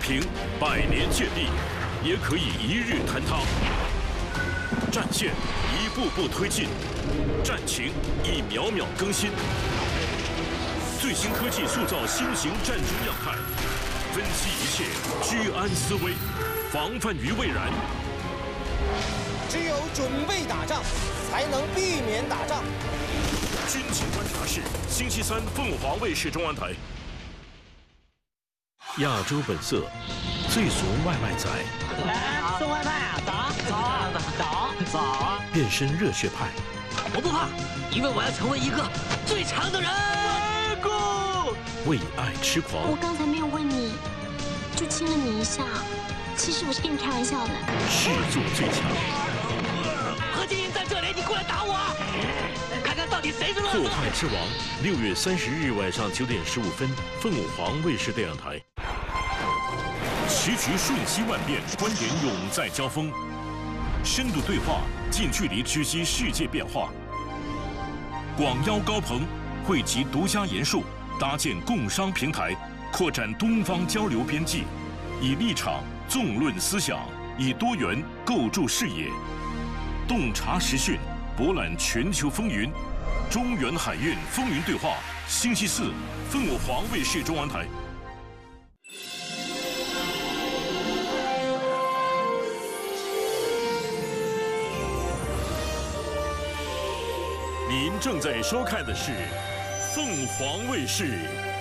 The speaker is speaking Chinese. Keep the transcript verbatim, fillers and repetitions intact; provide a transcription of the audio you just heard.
平，百年建立，也可以一日坍塌。战线一步步推进，战情一秒秒更新。最新科技塑造新型战争样态，分析一切，居安思危，防范于未然。 只有准备打仗，才能避免打仗。 军情观察室，星期三凤凰卫视中央台。亚洲本色，最俗外卖仔。 哎，送外卖啊！早早啊早早啊！ 变身热血派。 我不怕，因为我要成为一个最强的人。 为爱痴狂。 我刚才没有问你，就亲了你一下。其实我是跟你开玩笑的。 视作最强。 何金英在这里，你过来打我！看看到底谁是恶破坏之王，六月三十日晚上九点十五分，凤凰卫视电视台。时局瞬息万变，观点永在交锋，深度对话，近距离直击世界变化。广邀高朋，汇集独家研述，搭建共商平台，扩展东方交流边际，以立场纵论思想，以多元构筑视野，洞察时讯，博览全球风云。中原海运风云对话，星期四，凤凰卫视中央台。您正在收看的是凤凰卫视